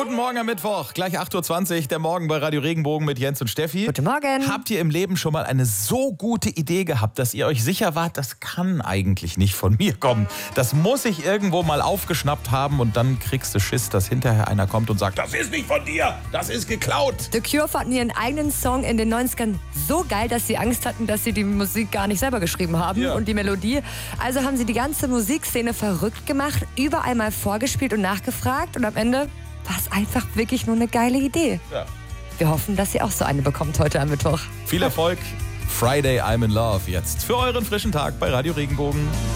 Guten Morgen am Mittwoch, gleich 8.20 Uhr, der Morgen bei Radio Regenbogen mit Jens und Steffi. Guten Morgen. Habt ihr im Leben schon mal eine so gute Idee gehabt, dass ihr euch sicher wart, das kann eigentlich nicht von mir kommen? Das muss ich irgendwo mal aufgeschnappt haben und dann kriegst du Schiss, dass hinterher einer kommt und sagt, das ist nicht von dir, das ist geklaut. The Cure fanden ihren eigenen Song in den 90ern so geil, dass sie Angst hatten, dass sie die Musik gar nicht selber geschrieben haben und die Melodie. Also haben sie die ganze Musikszene verrückt gemacht, überall mal vorgespielt und nachgefragt und am Ende war es einfach wirklich nur eine geile Idee. Ja. Wir hoffen, dass ihr auch so eine bekommt heute am Mittwoch. Viel Erfolg. Friday I'm in Love jetzt für euren frischen Tag bei Radio Regenbogen.